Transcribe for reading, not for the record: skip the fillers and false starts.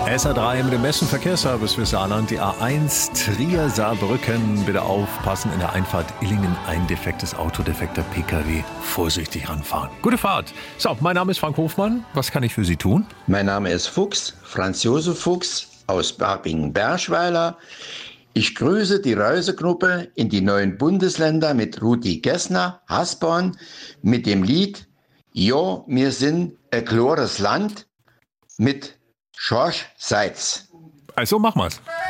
SA3 mit dem besten Verkehrsservice für Saarland, die A1 Trier-Saarbrücken. Bitte aufpassen, in der Einfahrt Illingen ein defektes Auto, defekter PKW. Vorsichtig ranfahren. Gute Fahrt. So, mein Name ist Frank Hofmann. Was kann ich für Sie tun? Mein Name ist Fuchs, Franz Josef Fuchs aus Babingen-Berschweiler. Ich grüße die Reisegruppe in die neuen Bundesländer mit Rudi Gessner, Hasborn, mit dem Lied Jo, wir sind ein glores Land mit Schorsch Seitz. Also machen wir's.